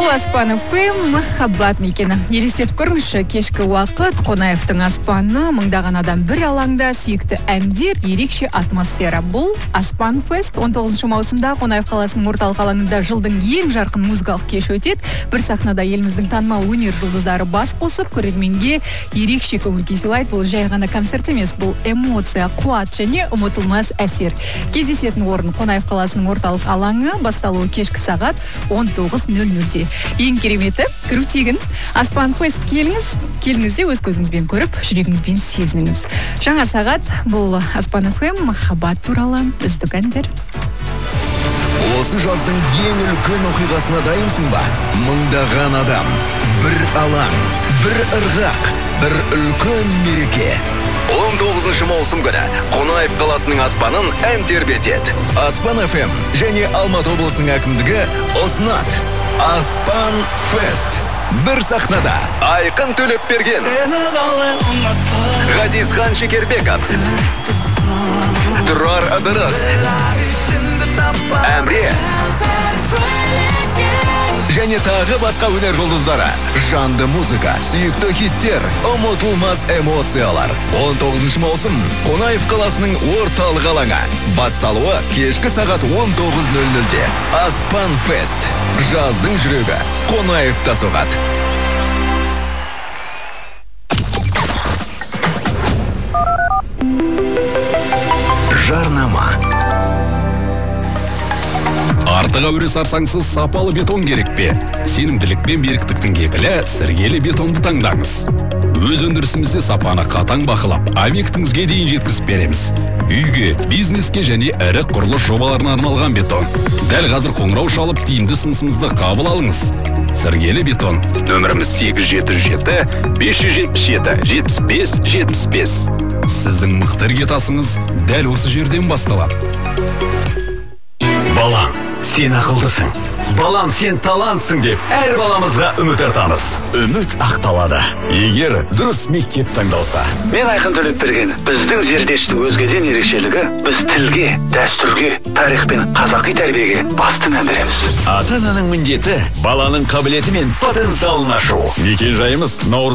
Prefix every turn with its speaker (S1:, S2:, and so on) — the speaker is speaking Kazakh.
S1: Аспан ФМ махаббат мекені. Елестетіп көріңізші, кешкі уақыт Қонаевтың аспаны, мыңдаған адам бір алаңда, сүйікті әндер, ерекше атмосфера. Бұл Аспан Фест 19 маусымда Қонаев қаласының орталық алаңында жылдың ең жарқын музыкалық кеші өтеді. Бір сахнада еліміздің танымал өнер жұлдыздары бас қосып, көрерменге ерекше көңіл күй сыйлайды. Бұл жай ғана концерт емес, бұл эмоция, қуат және ұмытылмас әсер. Кездесетін орын Қонаев қаласының орталық алаңы, басталуы кешкі сағат 19:00-де. Ең кереметі, кіру тегін. Аспан Фест келіңіз де өз көзіңізбен көріп, жүрегіңізбен сезініңіз. Жаңа сағат, бұл Аспан ФМ махаббат туралы үздік әндер.
S2: Осы жаздың ең үлкен оқиғасына дайынсың ба? Мыңдаған адам, бір алаң, бір ырғақ, бір үлкен мереке. 19 маусым күні Қонаев қаласының аспанын ән тербетеді. Аспан ФМ және Алматы облысының әкімдігі ұсынады. Аспан Фест. Бір сахнада Айқын Төлепберген, Ғазизхан Шекербеков, Тұрар Ыдырыс, Әмре және тағы басқа өнер жұлдыздары. Жанды музыка, сүйікті хиттер, ұмытылмас эмоциялар. 19 маусым Қонаев қаласының орталық алаңы. Басталуы кешкі сағат 19:00-де. Аспан Фест. Жаздың жүрегі Қонаевта соғады. Жарнама.
S3: Артық әуре сарсаңсыз сапалы бетон керек пе? Сенімділік пен беріктіктің кепілі сіргелі бетонды таңдаңыз. Өз өндірісімізде сапаны қатаң бақылап, объектіңізге дейін жеткізіп береміз. Үйге, бизнеске және ірі құрылыс жобаларына арналған бетон. Дәл қазір қоңырау шалып, тиімді ұсынысымызды қабыл алыңыз. Сіргелі бетон. Нөміріміз 8777 577 75 75. Сіздің мықты іргетасыңыз дәл осы жерден басталады.
S4: Балам, сен ақылдысың. Балам, сен талантсың деп әр баламызға үміт артамыз. Үміт ақталады. Егер дұрыс мектеп таңдалса.
S5: Мен Айқын Төлепберген. Біздің зердештің өзгеден ерекшелігі, біз тілге, дәстүрге, тарих пен қазақи тәрбиеге басты мән береміз.
S4: Ата-ананың міндеті баланың қабілеті мен потенциалын ашу. Мекен жайымыз Наурыз